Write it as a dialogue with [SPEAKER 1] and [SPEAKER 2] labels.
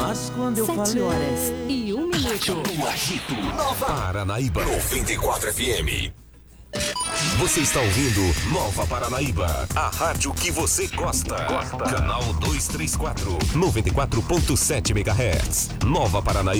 [SPEAKER 1] Mas quando eu
[SPEAKER 2] 7 horas e 1 minuto.
[SPEAKER 3] O Agito Nova Paranaíba 94 FM. Você está ouvindo Nova Paranaíba, a rádio que você gosta. Canal 234, 94.7 MHz. Nova Paranaíba.